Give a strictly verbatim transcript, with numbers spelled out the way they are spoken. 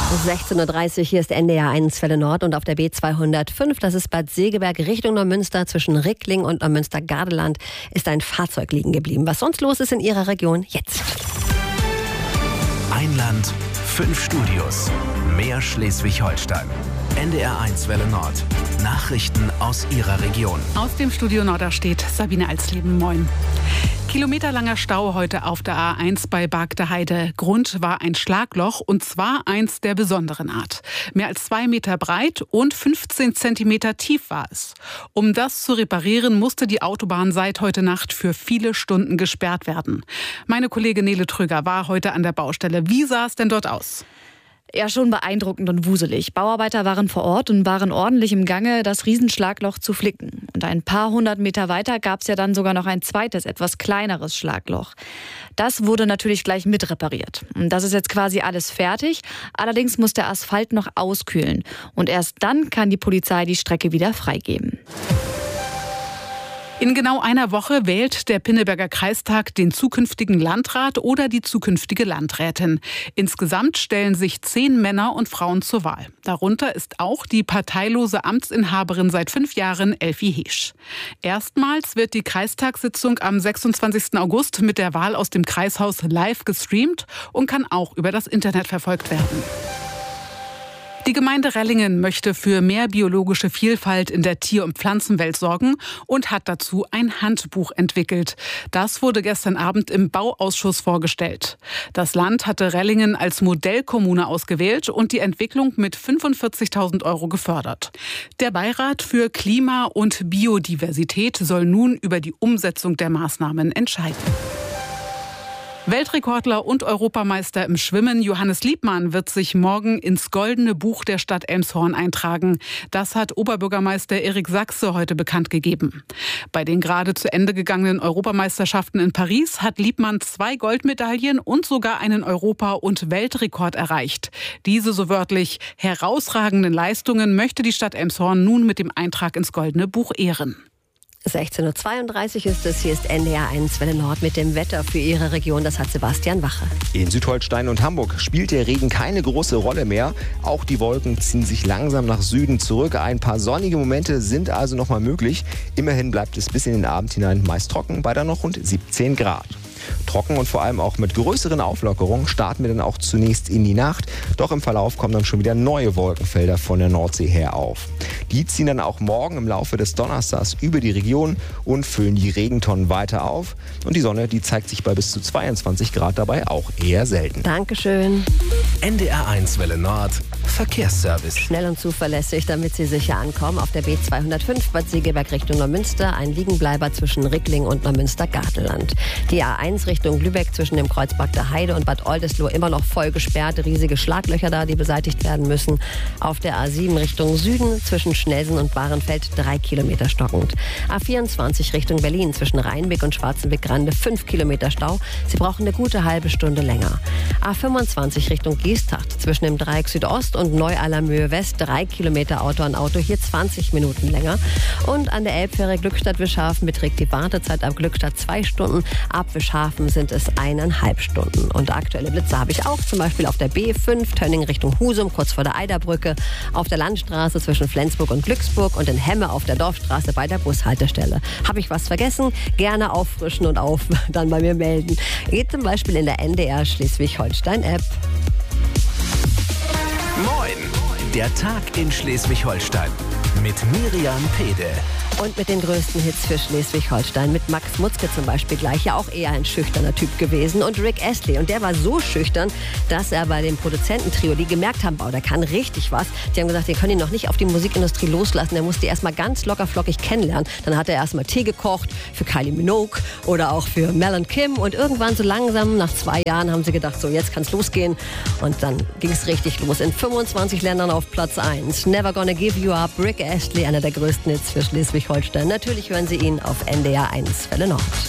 sechzehn Uhr dreißig, hier ist N D R eins Welle Nord und auf der B zweihundertfünf, das ist Bad Segeberg Richtung Neumünster, zwischen Rickling und Neumünster-Gardeland, ist ein Fahrzeug liegen geblieben. Was sonst los ist in Ihrer Region, jetzt. Ein Land, fünf Studios, mehr Schleswig-Holstein. N D R eins Welle Nord. Nachrichten aus Ihrer Region. Aus dem Studio Norder steht Sabine Alsleben. Moin. Kilometerlanger Stau heute auf der A eins bei Bargteheide. Grund war ein Schlagloch, und zwar eins der besonderen Art. Mehr als zwei Meter breit und fünfzehn Zentimeter tief war es. Um das zu reparieren, musste die Autobahn seit heute Nacht für viele Stunden gesperrt werden. Meine Kollegin Nele Tröger war heute an der Baustelle. Wie sah es denn dort aus? Ja, schon beeindruckend und wuselig. Bauarbeiter waren vor Ort und waren ordentlich im Gange, das Riesenschlagloch zu flicken. Und ein paar hundert Meter weiter gab es ja dann sogar noch ein zweites, etwas kleineres Schlagloch. Das wurde natürlich gleich mit repariert. Und das ist jetzt quasi alles fertig. Allerdings muss der Asphalt noch auskühlen. Und erst dann kann die Polizei die Strecke wieder freigeben. In genau einer Woche wählt der Pinneberger Kreistag den zukünftigen Landrat oder die zukünftige Landrätin. Insgesamt stellen sich zehn Männer und Frauen zur Wahl. Darunter ist auch die parteilose Amtsinhaberin seit fünf Jahren, Elfie Heesch. Erstmals wird die Kreistagssitzung am sechsundzwanzigsten August mit der Wahl aus dem Kreishaus live gestreamt und kann auch über das Internet verfolgt werden. Die Gemeinde Rellingen möchte für mehr biologische Vielfalt in der Tier- und Pflanzenwelt sorgen und hat dazu ein Handbuch entwickelt. Das wurde gestern Abend im Bauausschuss vorgestellt. Das Land hatte Rellingen als Modellkommune ausgewählt und die Entwicklung mit fünfundvierzigtausend Euro gefördert. Der Beirat für Klima und Biodiversität soll nun über die Umsetzung der Maßnahmen entscheiden. Weltrekordler und Europameister im Schwimmen Johannes Liebmann wird sich morgen ins Goldene Buch der Stadt Elmshorn eintragen. Das hat Oberbürgermeister Erik Sachse heute bekannt gegeben. Bei den gerade zu Ende gegangenen Europameisterschaften in Paris hat Liebmann zwei Goldmedaillen und sogar einen Europa- und Weltrekord erreicht. Diese, so wörtlich, herausragenden Leistungen möchte die Stadt Elmshorn nun mit dem Eintrag ins Goldene Buch ehren. sechzehn Uhr zweiunddreißig ist es, hier ist N D R eins Welle Nord mit dem Wetter für Ihre Region. Das hat Sebastian Wache. In Südholstein und Hamburg spielt der Regen keine große Rolle mehr. Auch die Wolken ziehen sich langsam nach Süden zurück. Ein paar sonnige Momente sind also noch mal möglich. Immerhin bleibt es bis in den Abend hinein meist trocken, bei dann noch rund siebzehn Grad. Trocken und vor allem auch mit größeren Auflockerungen starten wir dann auch zunächst in die Nacht. Doch im Verlauf kommen dann schon wieder neue Wolkenfelder von der Nordsee her auf. Die ziehen dann auch morgen im Laufe des Donnerstags über die Region und füllen die Regentonnen weiter auf. Und die Sonne, die zeigt sich bei bis zu zweiundzwanzig Grad dabei auch eher selten. Dankeschön. N D R eins Welle Nord. Verkehrsservice. Schnell und zuverlässig, damit Sie sicher ankommen. Auf der B zweihundertfünf Bad Segeberg Richtung Neumünster, ein Liegenbleiber zwischen Rickling und Neumünster-Gardeland. Die A eins Richtung Lübeck zwischen dem Kreuz Bargteheide und Bad Oldesloe immer noch voll gesperrt. Riesige Schlaglöcher da, die beseitigt werden müssen. Auf der A sieben Richtung Süden zwischen Schnelsen und Bahrenfeld drei Kilometer stockend. A vierundzwanzig Richtung Berlin zwischen Rheinbeck und Schwarzenbeck-Grande fünf Kilometer Stau. Sie brauchen eine gute halbe Stunde länger. A fünfundzwanzig Richtung Geesthacht zwischen dem Dreieck Südost und Neu-Allermöhe West drei Kilometer Auto an Auto, hier zwanzig Minuten länger. Und an der Elbfähre Glückstadt-Wischhafen beträgt die Wartezeit ab Glückstadt zwei Stunden. Ab Wischhafen sind es eineinhalb Stunden. Und aktuelle Blitze habe ich auch, zum Beispiel auf der B fünf, Tönning Richtung Husum, kurz vor der Eiderbrücke, auf der Landstraße zwischen Flensburg und Glücksburg und in Hemme auf der Dorfstraße bei der Bushaltestelle. Habe ich was vergessen? Gerne auffrischen und auf dann bei mir melden. Geht zum Beispiel in der N D R Schleswig-Holstein-App. Moin, der Tag in Schleswig-Holstein mit Miriam Pede. Und mit den größten Hits für Schleswig-Holstein. Mit Max Mutzke zum Beispiel gleich, ja auch eher ein schüchterner Typ gewesen. Und Rick Astley. Und der war so schüchtern, dass er bei dem Produzententrio, die gemerkt haben, boah, der kann richtig was. Die haben gesagt, wir können ihn noch nicht auf die Musikindustrie loslassen. Der musste erstmal ganz locker flockig kennenlernen. Dann hat er erstmal Tee gekocht für Kylie Minogue oder auch für Mel und Kim. Und irgendwann so langsam, nach zwei Jahren, haben sie gedacht, so jetzt kann es losgehen. Und dann ging es richtig los. In fünfundzwanzig Ländern auf Platz eins. Never Gonna Give You Up. Rick Astley, einer der größten Hits für Schleswig-Holstein. Natürlich hören Sie ihn auf N D R eins Welle Nord.